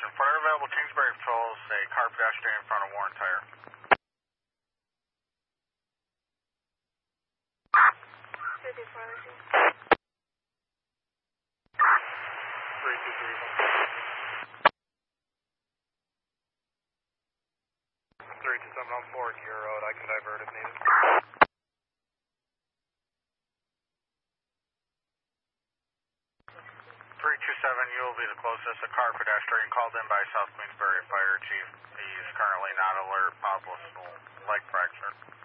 Attention, for available Kingsbury patrols, a car pedestrian in front of Warren Tire. 327 on Ford, your road, I can divert if needed. 327, you will be the closest. A car pedestrian called in by South Queensbury Fire Chief. He's currently not alert, possible leg fracture.